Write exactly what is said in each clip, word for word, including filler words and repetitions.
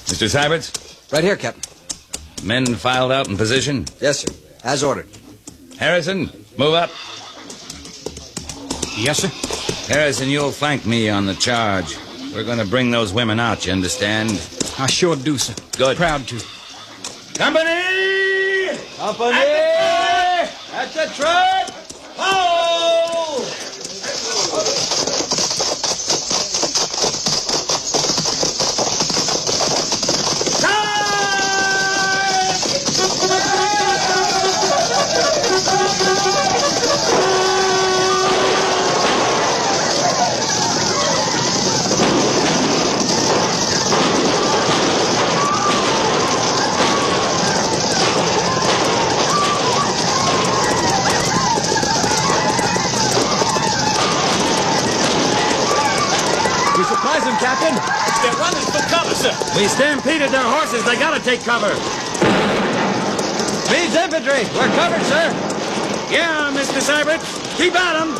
Mister Syberts? Right here, Captain. Men filed out in position? Yes, sir. As ordered. Harrison, move up. Yes, sir. Harrison, you'll flank me on the charge. We're going to bring those women out, you understand? I sure do, sir. Good. Proud to. Company! Company! At the truck! Ho! Captain. They're running for cover, sir. We stampeded their horses. They gotta take cover. Means infantry. We're covered, sir. Yeah, Mister Syberts. Keep at them.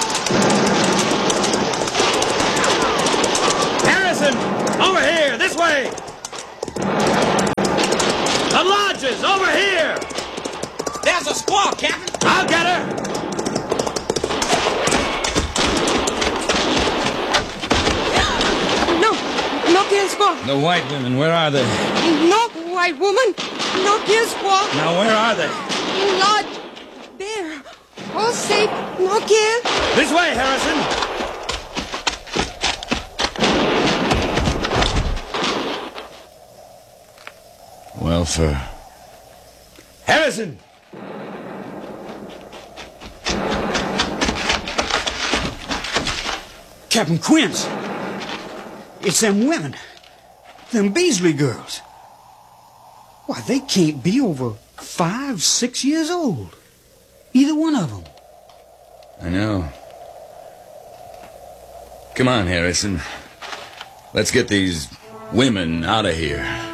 Harrison, over here, this way. The lodges, over here. There's a squaw, Captain. I'll get her. No kill squaw. The white women, where are they? No white woman. No kill squaw. Now, where are they? Lodge. There. All safe. No kill. This way, Harrison. Welfare. Harrison! Captain Quince. It's them women. Them Beasley girls. Why, they can't be over five, six years old. Either one of them. I know. Come on, Harrison. Let's get these women out of here.